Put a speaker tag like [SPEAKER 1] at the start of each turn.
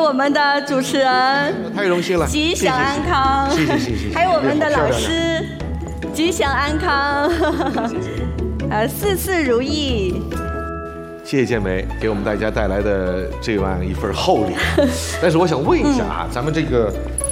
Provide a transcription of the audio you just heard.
[SPEAKER 1] 我们的主持人，
[SPEAKER 2] 太荣幸了，
[SPEAKER 1] 吉祥安康，
[SPEAKER 2] 谢谢，
[SPEAKER 1] 还有我们的老师，吉祥安康，事事如意。
[SPEAKER 2] 谢谢建梅给我们大家带来的这样一份厚礼。但是我想问一下啊，咱们这个